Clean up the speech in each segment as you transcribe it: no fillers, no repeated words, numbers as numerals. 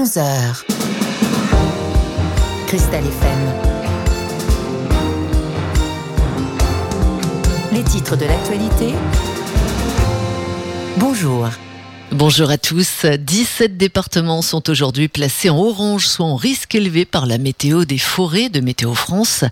11h. Cristal FM. Les titres de l'actualité. Bonjour. Bonjour à tous. 17 départements sont aujourd'hui placés en orange, soit en risque élevé par la météo des forêts de Météo France.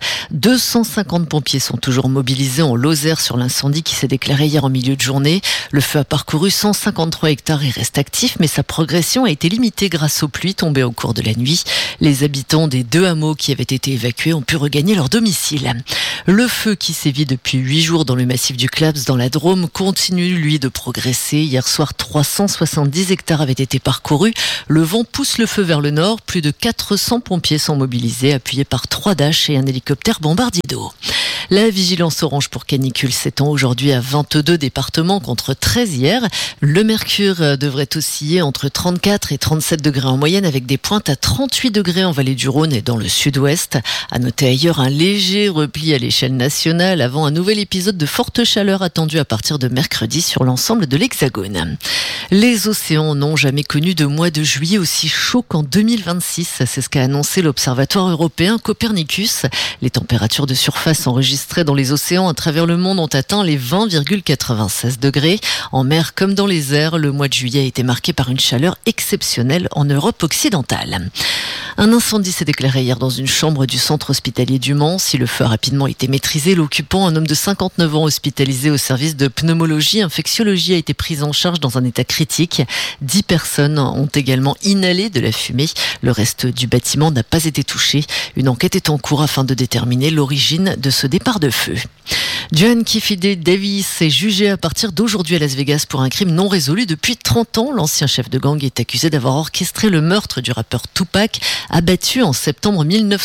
250 pompiers sont toujours mobilisés en Lozère sur l'incendie qui s'est déclaré hier en milieu de journée. Le feu a parcouru 153 hectares et reste actif, mais sa progression a été limitée grâce aux pluies tombées au cours de la nuit. Les habitants des 2 hameaux qui avaient été évacués ont pu regagner leur domicile. Le feu qui sévit depuis 8 jours dans le massif du Claps dans la Drôme continue, lui, de progresser. Hier soir, 370 hectares avaient été parcourus. Le vent pousse le feu vers le nord. Plus de 400 pompiers sont mobilisés, appuyés par 3 Dash et un hélicoptère bombardier d'eau. La vigilance orange pour canicule s'étend aujourd'hui à 22 départements contre 13 hier. Le mercure devrait osciller entre 34 et 37 degrés en moyenne, avec des pointes à 38 degrés en vallée du Rhône et dans le sud-ouest. À noter ailleurs un léger repli à l'échelle nationale avant un nouvel épisode de forte chaleur attendu à partir de mercredi sur l'ensemble de l'Hexagone. Les océans n'ont jamais connu de mois de juillet aussi chaud qu'en 2026. C'est ce qu'a annoncé l'Observatoire européen Copernicus. Les températures de surface enregistrées dans les océans à travers le monde ont atteint les 20,96 degrés. En mer comme dans les airs, le mois de juillet a été marqué par une chaleur exceptionnelle en Europe occidentale. Un incendie s'est déclaré hier dans une chambre du centre hospitalier du Mans. Si le feu a rapidement été maîtrisé, l'occupant, un homme de 59 ans hospitalisé au service de pneumologie, infectiologie, a été pris en charge dans un état critique. 10 personnes ont également inhalé de la fumée. Le reste du bâtiment n'a pas été touché. Une enquête est en cours afin de déterminer l'origine de ce départ de feu. John Kifide Davis est jugé à partir d'aujourd'hui à Las Vegas pour un crime non résolu depuis 30 ans. L'ancien chef de gang est accusé d'avoir orchestré le meurtre du rappeur Tupac, abattu en septembre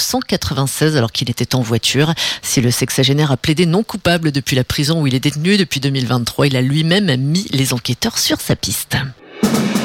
1996 alors qu'il était en voiture. Si le sexagénaire a plaidé non coupable depuis la prison où il est détenu depuis 2023, il a lui-même mis les enquêteurs sur sa piste.